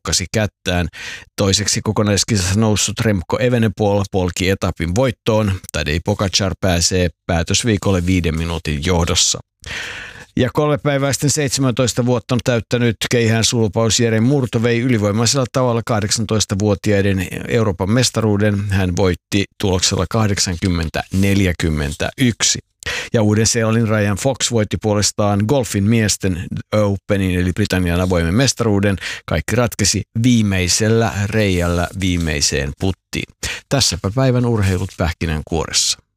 loukkasi kättään. Toiseksi kokonaiskisassa noussut Remco Evenepoel polki etapin voittoon. Tadej Pogačar pääsee päätösviikolle 5 minuutin johdossa. Ja 3 päivää sitten 17 vuotta on täyttänyt keihään sulpaus Jere Murto vei ylivoimaisella tavalla 18-vuotiaiden Euroopan mestaruuden. Hän voitti tuloksella 80-41. Ja Uuden-Seelannin Ryan Fox voitti puolestaan golfin miesten Openin eli Britannian avoimen mestaruuden. Kaikki ratkesi viimeisellä reiällä viimeiseen puttiin. Tässäpä päivän urheilut pähkinänkuoressa.